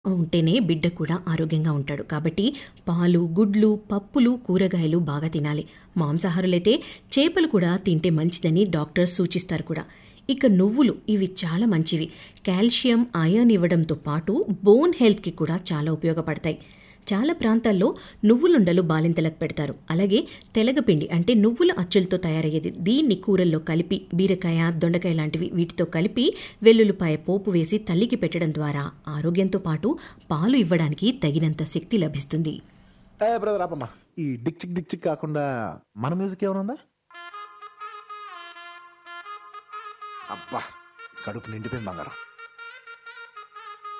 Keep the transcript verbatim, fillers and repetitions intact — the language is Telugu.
ఉంటేనే బిడ్డ కూడా ఆరోగ్యంగా ఉంటాడు. కాబట్టి పాలు, గుడ్లు, పప్పులు, కూరగాయలు బాగా తినాలి. మాంసాహారులైతే చేపలు కూడా తింటే మంచిదని డాక్టర్స్ సూచిస్తారు కూడా. ఇక నువ్వులు ఇవి చాలా మంచివి. కాల్షియం, ఐరన్ ఇవ్వడంతో పాటు బోన్ హెల్త్కి కూడా చాలా ఉపయోగపడతాయి. చాలా ప్రాంతాల్లో నువ్వులుండలు బాలింతలకు పెడతారు. అలాగే తెలగపిండి అంటే నువ్వుల అచ్చులతో తయారయ్యేది, దీన్ని కూరల్లో కలిపి బీరకాయ, దొండకాయ లాంటివి వీటితో కలిపి వెల్లుల్లిపాయ పోపు వేసి తల్లికి పెట్టడం ద్వారా ఆరోగ్యంతో పాటు పాలు ఇవ్వడానికి తగినంత శక్తి లభిస్తుంది. ఏ బ్రదర్ ఆపమ్మా, ఈ డిక్ చిక్ డిక్ చిక్ కాకుండా మన మ్యూజిక్ ఏమైనా ఉందా? అబ్బా, కడుపు నిండిపోయింది బంగారం.